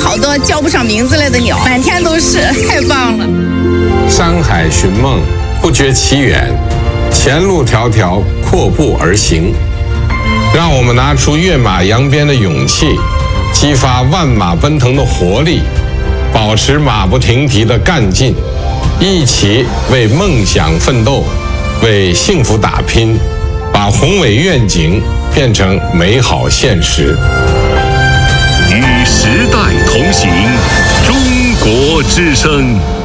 好多叫不上名字来的鸟，满天都是，太棒了。 山海寻梦，不觉其远，前路迢迢，阔步而行。让我们拿出跃马扬鞭的勇气，激发万马奔腾的活力，保持马不停蹄的干劲，一起为梦想奋斗，为幸福打拼，把宏伟愿景变成美好现实。 与时代同行，中国之声。